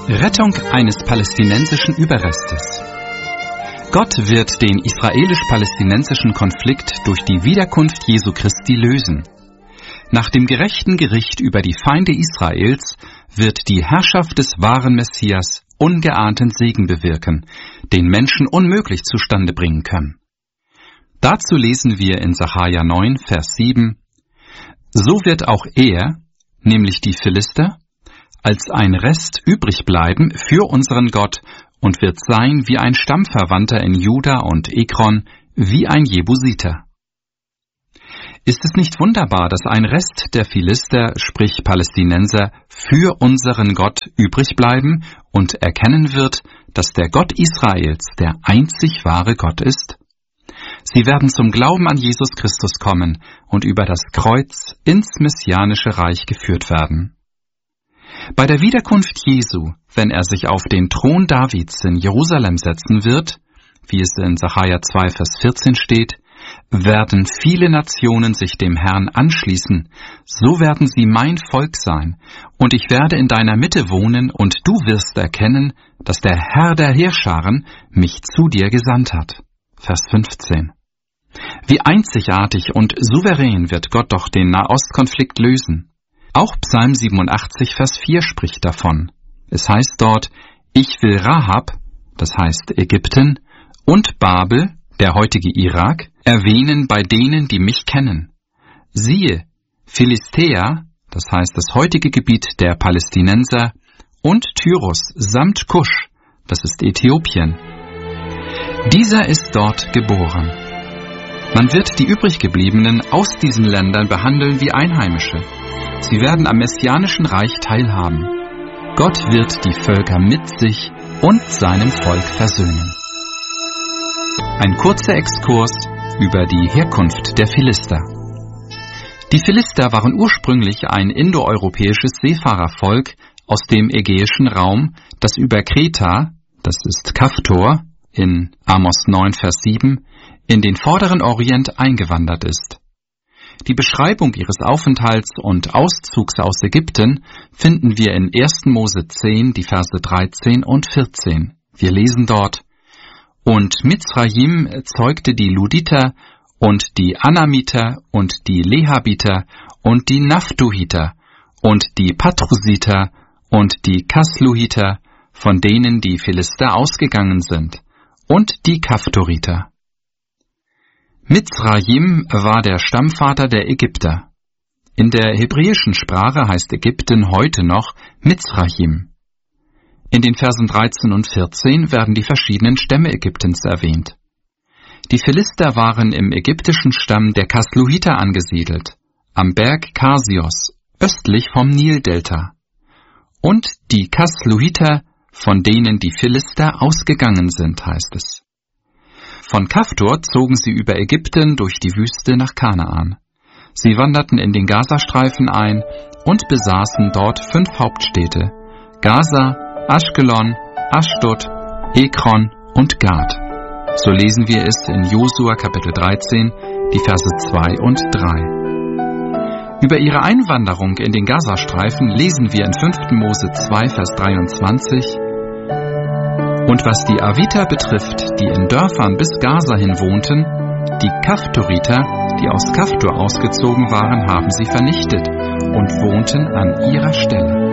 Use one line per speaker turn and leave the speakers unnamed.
Rettung eines palästinensischen Überrestes. Gott wird den israelisch-palästinensischen Konflikt durch die Wiederkunft Jesu Christi lösen. Nach dem gerechten Gericht über die Feinde Israels wird die Herrschaft des wahren Messias ungeahnten Segen bewirken, den Menschen unmöglich zustande bringen können. Dazu lesen wir in Sacharja 9, Vers 7: So wird auch er, nämlich die Philister, als ein Rest übrig bleiben für unseren Gott und wird sein wie ein Stammverwandter in Juda und Ekron, wie ein Jebusiter. Ist es nicht wunderbar, dass ein Rest der Philister, sprich Palästinenser, für unseren Gott übrig bleiben und erkennen wird, dass der Gott Israels der einzig wahre Gott ist? Sie werden zum Glauben an Jesus Christus kommen und über das Kreuz ins messianische Reich geführt werden. Bei der Wiederkunft Jesu, wenn er sich auf den Thron Davids in Jerusalem setzen wird, wie es in Sacharja 2, Vers 14 steht, werden viele Nationen sich dem Herrn anschließen, so werden sie mein Volk sein, und ich werde in deiner Mitte wohnen, und du wirst erkennen, dass der Herr der Heerscharen mich zu dir gesandt hat. Vers 15. Wie einzigartig und souverän wird Gott doch den Nahostkonflikt lösen. Auch Psalm 87, Vers 4 spricht davon. Es heißt dort: Ich will Rahab, das heißt Ägypten, und Babel, der heutige Irak, erwähnen bei denen, die mich kennen. Siehe, Philistea, das heißt das heutige Gebiet der Palästinenser, und Tyrus samt Kusch, das ist Äthiopien. Dieser ist dort geboren. Man wird die übriggebliebenen aus diesen Ländern behandeln wie Einheimische. Sie werden am messianischen Reich teilhaben. Gott wird die Völker mit sich und seinem Volk versöhnen. Ein kurzer Exkurs über die Herkunft der Philister. Die Philister waren ursprünglich ein indoeuropäisches Seefahrervolk aus dem ägäischen Raum, das über Kreta, das ist Kaftor, in Amos 9, Vers 7, in den vorderen Orient eingewandert ist. Die Beschreibung ihres Aufenthalts und Auszugs aus Ägypten finden wir in 1. Mose 10, die Verse 13 und 14. Wir lesen dort: Und Mizraim zeugte die Luditer und die Anamiter und die Lehabiter und die Naphtuhiter und die Patrusiter und die Kasluhiter, von denen die Philister ausgegangen sind, und die Kaftoriter. Mizraim war der Stammvater der Ägypter. In der hebräischen Sprache heißt Ägypten heute noch Mizraim. In den Versen 13 und 14 werden die verschiedenen Stämme Ägyptens erwähnt. Die Philister waren im ägyptischen Stamm der Kasluhiter angesiedelt, am Berg Kasios, östlich vom Nildelta. Und die Kasluhiter, von denen die Philister ausgegangen sind, heißt es. Von Kaftor zogen sie über Ägypten durch die Wüste nach Kanaan. Sie wanderten in den Gazastreifen ein und besaßen dort 5 Hauptstädte: Gaza, Aschkelon, Aschdod, Ekron und Gad. So lesen wir es in Josua Kapitel 13, die Verse 2 und 3. Über ihre Einwanderung in den Gazastreifen lesen wir in 5. Mose 2, Vers 23: Und was die Aviter betrifft, die in Dörfern bis Gaza hin wohnten, die Kaftoriter, die aus Kaftor ausgezogen waren, haben sie vernichtet und wohnten an ihrer Stelle.